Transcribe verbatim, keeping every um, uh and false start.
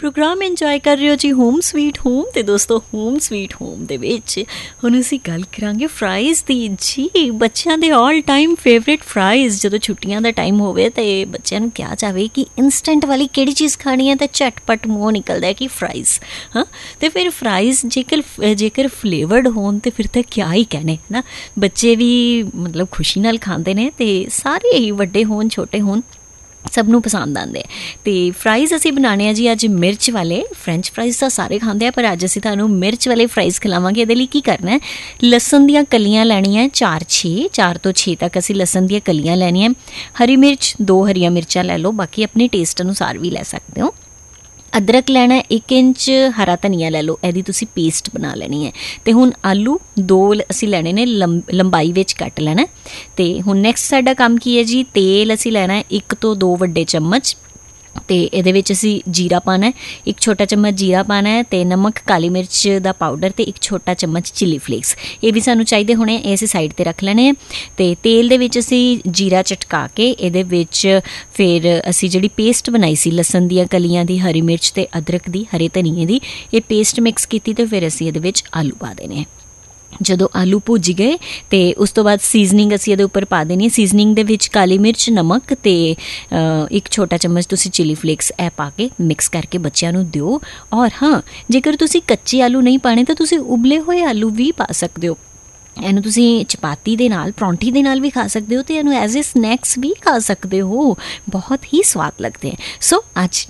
Programme enjoy कर रहे हो जी होम स्वीट होम। तो दोस्तों होम स्वीट होम ਦੇ ਵਿੱਚ ਹੁਣ ਅਸੀਂ ਗੱਲ ਕਰਾਂਗੇ ਫਰਾਈਜ਼ ਦੀ। ਜੀ ਬੱਚਿਆਂ ਦੇ ਆਲ ਟਾਈਮ ਫੇਵਰੇਟ ਫਰਾਈਜ਼। ਜਦੋਂ ਛੁੱਟੀਆਂ ਦਾ ਟਾਈਮ ਹੋਵੇ ਤੇ ਬੱਚਿਆਂ ਨੂੰ ਕਿਹਾ ਜਾਵੇ ਕਿ ਇੰਸਟੈਂਟ ਵਾਲੀ ਕਿਹੜੀ ਚੀਜ਼ ਖਾਣੀ ਹੈ ਤਾਂ ਝਟਪਟ ਮੂੰਹ ਨਿਕਲਦਾ ਹੈ ਕਿ ਫਰਾਈਜ਼। ਹਾਂ ਤੇ ਫਿਰ ਫਰਾਈਜ਼ ਜੇਕਰ ਜੇਕਰ ਫਲੇਵਰਡ ਹੋਣ ਤੇ ਫਿਰ ਤਾਂ ਕਿਆ ਹੀ ਕਹਿਣੇ ਹੈ ਨਾ। ਬੱਚੇ ਵੀ ਮਤਲਬ ਖੁਸ਼ੀ ਨਾਲ ਖਾਂਦੇ ਨੇ ਤੇ ਸਾਰੇ ਹੀ ਵੱਡੇ ਹੋਣ ਛੋਟੇ ਹੋਣ ਸਭ ਨੂੰ ਪਸੰਦ ਆਉਂਦੇ। ਅਤੇ ਫਰਾਈਜ਼ ਅਸੀਂ ਬਣਾਉਣੇ ਆ ਜੀ ਅੱਜ ਮਿਰਚ ਵਾਲੇ। ਫਰੈਂਚ ਫਰਾਈਜ਼ ਤਾਂ ਸਾਰੇ ਖਾਂਦੇ ਆ ਪਰ ਅੱਜ ਅਸੀਂ ਤੁਹਾਨੂੰ ਮਿਰਚ ਵਾਲੇ ਫਰਾਈਜ਼ ਖਿਲਾਵਾਂਗੇ। ਇਹਦੇ ਲਈ ਕੀ ਕਰਨਾ ਹੈ, ਲਸਣ ਦੀਆਂ ਕਲੀਆਂ ਲੈਣੀਆਂ ਚਾਰ ਛੇ ਚਾਰ ਤੋਂ ਛੇ ਤੱਕ ਅਸੀਂ ਲਸਣ ਦੀਆਂ ਕਲੀਆਂ ਲੈਣੀਆਂ। ਹਰੀ ਮਿਰਚ ਦੋ ਹਰੀਆਂ ਮਿਰਚਾਂ ਲੈ ਲਓ, ਬਾਕੀ ਆਪਣੇ ਟੇਸਟ ਅਨੁਸਾਰ ਵੀ ਲੈ ਸਕਦੇ ਹੋ। ਅਦਰਕ ਲੈਣਾ ਇੱਕ ਇੰਚ, ਹਰਾ ਧਨੀਆ ਲੈ ਲਓ, ਇਹਦੀ ਤੁਸੀਂ ਪੇਸਟ ਬਣਾ ਲੈਣੀ ਹੈ। ਅਤੇ ਹੁਣ ਆਲੂ ਦੋ ਅਸੀਂ ਲੈਣੇ ਨੇ, ਲੰਬ ਲੰਬਾਈ ਵਿੱਚ ਕੱਟ ਲੈਣਾ। ਅਤੇ ਹੁਣ ਨੈਕਸਟ ਸਾਡਾ ਕੰਮ ਕੀ ਹੈ ਜੀ, ਤੇਲ ਅਸੀਂ ਲੈਣਾ ਇੱਕ ਤੋਂ ਦੋ ਵੱਡੇ ਚਮਚ ਅਤੇ ਇਹਦੇ ਵਿੱਚ ਅਸੀਂ ਜੀਰਾ ਪਾਉਣਾ, ਇੱਕ ਛੋਟਾ ਚਮਚ ਜੀਰਾ ਪਾਉਣਾ ਅਤੇ ਨਮਕ ਕਾਲੀ ਮਿਰਚ ਦਾ ਪਾਊਡਰ ਅਤੇ ਇੱਕ ਛੋਟਾ ਚਮਚ ਚਿੱਲੀ ਫਲੇਕਸ ਇਹ ਵੀ ਸਾਨੂੰ ਚਾਹੀਦੇ ਹੋਣੇ। ਇਹ ਅਸੀਂ ਸਾਈਡ 'ਤੇ ਰੱਖ ਲੈਣੇ ਆ। ਅਤੇ ਤੇਲ ਦੇ ਵਿੱਚ ਅਸੀਂ ਜੀਰਾ ਚਟਕਾ ਕੇ ਇਹਦੇ ਵਿੱਚ ਫਿਰ ਅਸੀਂ ਜਿਹੜੀ ਪੇਸਟ ਬਣਾਈ ਸੀ ਲਸਣ ਦੀਆਂ ਕਲੀਆਂ ਦੀ, ਹਰੀ ਮਿਰਚ ਅਤੇ ਅਦਰਕ ਦੀ, ਹਰੇ ਧਨੀਏ ਦੀ, ਇਹ ਪੇਸਟ ਮਿਕਸ ਕੀਤੀ ਅਤੇ ਫਿਰ ਅਸੀਂ ਇਹਦੇ ਵਿੱਚ ਆਲੂ ਪਾ ਦੇਣੇ। ਜਦੋਂ ਆਲੂ ਭੁੱਜ ਗਏ ਅਤੇ ਉਸ ਤੋਂ ਬਾਅਦ ਸੀਜ਼ਨਿੰਗ ਅਸੀਂ ਇਹਦੇ ਉੱਪਰ ਪਾ ਦੇਣੀ। ਸੀਜ਼ਨਿੰਗ ਦੇ ਵਿੱਚ ਕਾਲੀ ਮਿਰਚ, ਨਮਕ ਅਤੇ ਇੱਕ ਛੋਟਾ ਚਮਚ ਤੁਸੀਂ ਚਿੱਲੀ ਫਲੇਕਸ ਇਹ ਪਾ ਕੇ ਮਿਕਸ ਕਰਕੇ ਬੱਚਿਆਂ ਨੂੰ ਦਿਓ। ਔਰ ਹਾਂ, ਜੇਕਰ ਤੁਸੀਂ ਕੱਚੇ ਆਲੂ ਨਹੀਂ ਪਾਣੇ ਤਾਂ ਤੁਸੀਂ ਉਬਲੇ ਹੋਏ ਆਲੂ ਵੀ ਪਾ ਸਕਦੇ ਹੋ। ਇਹਨੂੰ ਤੁਸੀਂ ਚਪਾਤੀ ਦੇ ਨਾਲ, ਪਰੌਂਠੀ ਦੇ ਨਾਲ ਵੀ ਖਾ ਸਕਦੇ ਹੋ ਅਤੇ ਇਹਨੂੰ ਐਜ਼ ਏ ਸਨੈਕਸ ਵੀ ਖਾ ਸਕਦੇ ਹੋ। ਬਹੁਤ ਹੀ ਸਵਾਦ ਲੱਗਦੇ ਹੈ। ਸੋ ਅੱਜ